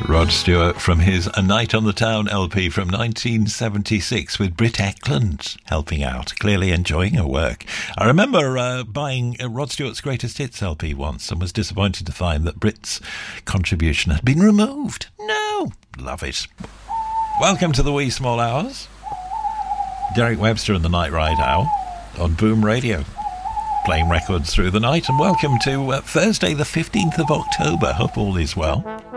Rod Stewart from his A Night on the Town LP from 1976 with Britt Ekland helping out, clearly enjoying her work. I remember buying Rod Stewart's Greatest Hits LP once and was disappointed to find that Britt's contribution had been removed. No, love it. Welcome to the Wee Small Hours. Derek Webster and the Night Ride Owl on Boom Radio, playing records through the night. And welcome to Thursday the 15th of October. Hope all is well.